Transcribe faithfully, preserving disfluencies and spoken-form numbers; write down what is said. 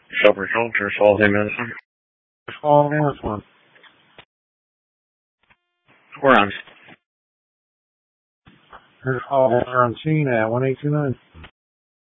Shepherd Shelter, Salty Medicine. Just call in this one. We're on. Here's call in on scene at one eight two nine.